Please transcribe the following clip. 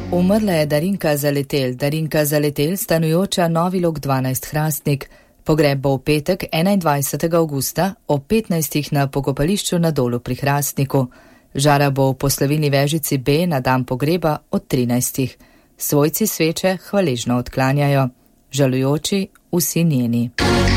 Umrla je Darinka Zaletelj, stanujoča Novi Log 12 Hrastnik. Pogreb bo v petek 21. avgusta ob 15. na pokopališču na Dolu pri Hrastniku. Žara bo v poslovilni vežici B na dan pogreba od 13. Svojci sveče hvaležno odklanjajo, žalujoči vsi njeni.